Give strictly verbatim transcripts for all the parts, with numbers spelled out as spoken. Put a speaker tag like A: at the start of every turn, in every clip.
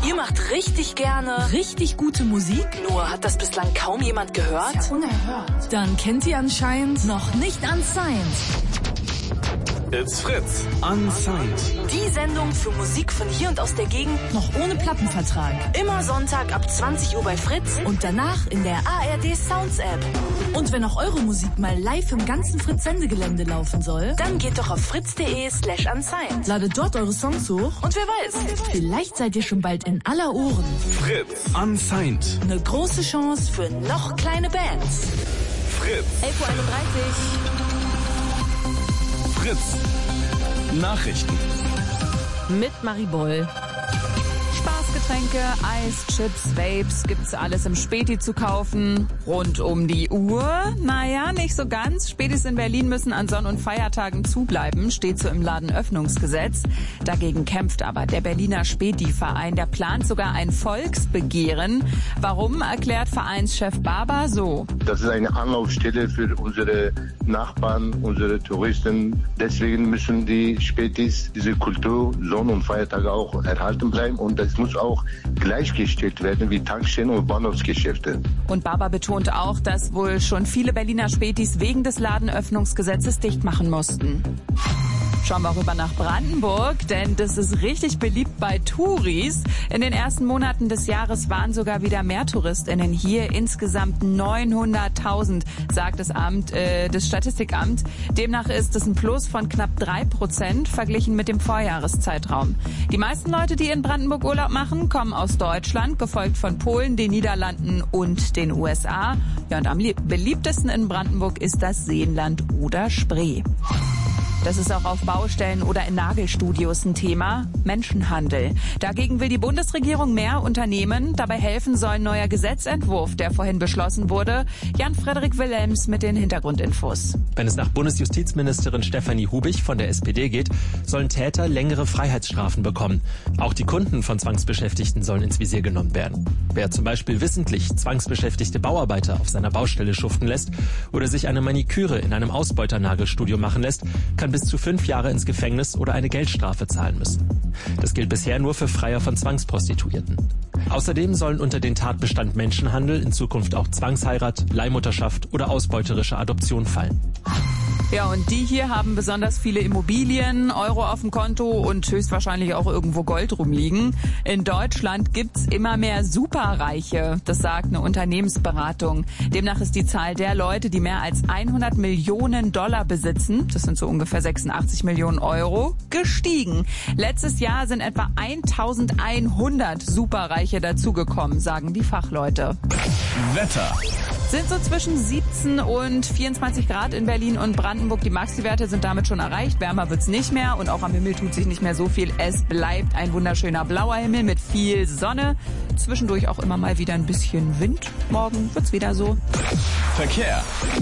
A: Ihr macht richtig gerne richtig gute Musik, nur hat das bislang kaum jemand gehört?
B: Das ist ja unerhört.
A: Dann kennt ihr anscheinend noch nicht Unsigned.
C: It's Fritz. Unsigned.
A: Die Sendung für Musik von hier und aus der Gegend, noch ohne Plattenvertrag. Immer Sonntag ab zwanzig Uhr bei Fritz und danach in der A R D Sounds App. Und wenn auch eure Musik mal live im ganzen Fritz-Sendegelände laufen soll, dann geht doch auf fritz.de slash unsigned. Ladet dort eure Songs hoch und wer weiß, vielleicht seid ihr schon bald in aller Ohren.
C: Fritz. Unsigned.
A: Eine große Chance für noch kleine Bands.
C: Fritz.
A: elf Uhr einunddreißig.
C: Fritz. Nachrichten.
D: Mit Marie Boll. Spaßgetränke, Eis, Chips, Vapes, gibt's alles im Späti zu kaufen. Rund um die Uhr? Naja, nicht so ganz. Spätis in Berlin müssen an Sonn- und Feiertagen zubleiben, steht so im Ladenöffnungsgesetz. Dagegen kämpft aber der Berliner Späti-Verein. Der plant sogar ein Volksbegehren. Warum, erklärt Vereinschef Barber so.
E: Das ist eine Anlaufstelle für unsere Nachbarn, unsere Touristen. Deswegen müssen die Spätis, diese Kultur, Sonn- und Feiertage auch erhalten bleiben. Und das muss auch gleichgestellt werden wie Tankstellen und Bahnhofsgeschäfte.
D: Und Barber betont auch, dass wohl schon viele Berliner Spätis wegen des Ladenöffnungsgesetzes dicht machen mussten. Schauen wir rüber nach Brandenburg, denn das ist richtig beliebt bei Touris. In den ersten Monaten des Jahres waren sogar wieder mehr TouristInnen hier, insgesamt neunhunderttausend, sagt das Amt, äh, das Statistikamt. Demnach ist es ein Plus von knapp drei Prozent verglichen mit dem Vorjahreszeitraum. Die meisten Leute, die in Brandenburg Urlaub machen, kommen aus Deutschland, gefolgt von Polen, den Niederlanden und den U S A. Ja, und am beliebtesten in Brandenburg ist das Seenland oder Spree. Das ist auch auf Baustellen oder in Nagelstudios ein Thema. Menschenhandel. Dagegen will die Bundesregierung mehr unternehmen. Dabei helfen soll ein neuer Gesetzentwurf, der vorhin beschlossen wurde. Jan-Frederik Wilhelms mit den Hintergrundinfos.
F: Wenn es nach Bundesjustizministerin Stefanie Hubich von der S P D geht, sollen Täter längere Freiheitsstrafen bekommen. Auch die Kunden von Zwangsbeschäftigten sollen ins Visier genommen werden. Wer zum Beispiel wissentlich zwangsbeschäftigte Bauarbeiter auf seiner Baustelle schuften lässt oder sich eine Maniküre in einem Ausbeuternagelstudio machen lässt, kann bis zu fünf Jahre ins Gefängnis oder eine Geldstrafe zahlen müssen. Das gilt bisher nur für Freier von Zwangsprostituierten. Außerdem sollen unter den Tatbestand Menschenhandel in Zukunft auch Zwangsheirat, Leihmutterschaft oder ausbeuterische Adoption fallen.
D: Ja, und die hier haben besonders viele Immobilien, Euro auf dem Konto und höchstwahrscheinlich auch irgendwo Gold rumliegen. In Deutschland gibt's immer mehr Superreiche, das sagt eine Unternehmensberatung. Demnach ist die Zahl der Leute, die mehr als hundert Millionen Dollar besitzen, das sind so ungefähr sechsundachtzig Millionen Euro, gestiegen. Letztes Jahr sind etwa eintausendeinhundert Superreiche dazugekommen, sagen die Fachleute.
C: Wetter.
D: Sind so zwischen siebzehn und vierundzwanzig Grad in Berlin und Brandenburg. Die Maxi-Werte sind damit schon erreicht. Wärmer wird's nicht mehr und auch am Himmel tut sich nicht mehr so viel. Es bleibt ein wunderschöner blauer Himmel mit viel Sonne. Zwischendurch auch immer mal wieder ein bisschen Wind. Morgen wird's wieder so.
C: Verkehr.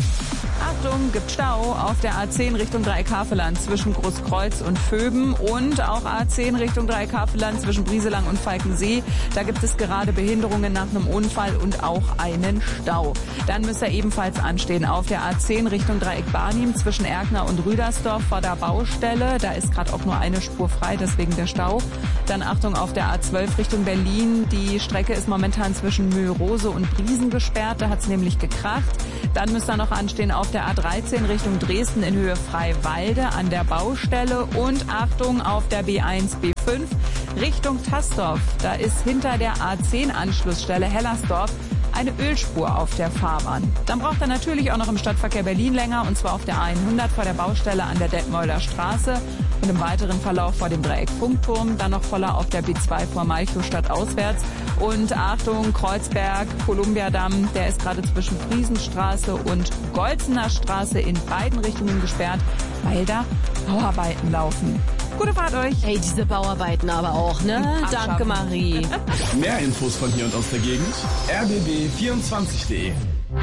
D: Achtung, gibt Stau auf der A zehn Richtung Dreieckhaveland zwischen Großkreuz und Vöben und auch A zehn Richtung Dreieckhaveland zwischen Brieselang und Falkensee. Da gibt es gerade Behinderungen nach einem Unfall und auch einen Stau. Dann müsste er ebenfalls anstehen auf der A zehn Richtung Dreieck-Barnim zwischen Erkner und Rüdersdorf vor der Baustelle. Da ist gerade auch nur eine Spur frei, deswegen der Stau. Dann Achtung auf der A zwölf Richtung Berlin. Die Strecke ist momentan zwischen Mühlrose und Briesen gesperrt. Da hat es nämlich gekracht. Dann müsste er noch anstehen auf der A dreizehn Richtung Dresden in Höhe Freiwalde an der Baustelle. Und Achtung auf der B eins, B fünf Richtung Tasdorf. Da ist hinter der A zehn Anschlussstelle Hellersdorf eine Ölspur auf der Fahrbahn. Dann braucht er natürlich auch noch im Stadtverkehr Berlin länger, und zwar auf der A hundert vor der Baustelle an der Detmolder Straße und im weiteren Verlauf vor dem Dreieck Funkturm, dann noch voller auf der B zwei vor Malchow stadtauswärts. Und Achtung, Kreuzberg, Kolumbiadamm, der ist gerade zwischen Friesenstraße und Golzener Straße in beiden Richtungen gesperrt, weil da Bauarbeiten laufen. Gute Fahrt euch.
B: Hey, diese Bauarbeiten aber auch, ne?
D: Abschaffen.
B: Danke, Marie.
C: Mehr Infos von hier und aus der Gegend. r b b vierundzwanzig punkt de.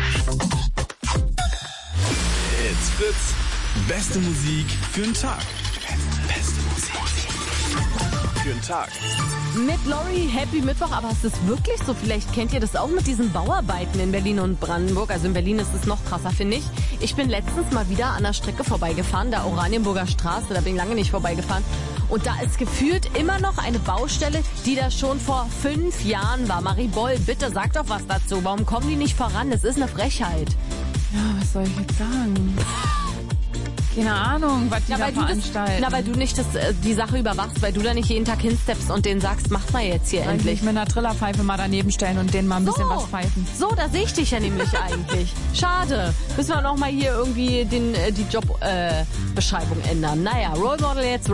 C: It's Fritz. Beste Musik für den Tag. Beste Musik für den Tag.
B: Mit Lori, Happy Mittwoch, aber ist es wirklich so? Vielleicht kennt ihr das auch mit diesen Bauarbeiten in Berlin und Brandenburg. Also in Berlin ist es noch krasser, finde ich. Ich bin letztens mal wieder an der Strecke vorbeigefahren, der Oranienburger Straße, da bin ich lange nicht vorbeigefahren. Und da ist gefühlt immer noch eine Baustelle, die da schon vor fünf Jahren war. Marie Boll, bitte sag doch was dazu. Warum kommen die nicht voran? Das ist eine Frechheit.
D: Ja, was soll ich jetzt sagen? Keine Ahnung, was die
B: Na,
D: da
B: weil du
D: veranstalten.
B: das, na, weil du nicht das, äh, die Sache überwachst, weil du da nicht jeden Tag hinsteppst und denen sagst, macht mal jetzt hier
D: Soll ich
B: endlich.
D: mich mit einer Trillerpfeife mal daneben stellen und denen mal ein bisschen was pfeifen.
B: So, da sehe ich dich ja nämlich eigentlich. Schade. Müssen wir noch mal hier irgendwie den, äh, die Jobbeschreibung äh, Beschreibung ändern. Naja, Role Model jetzt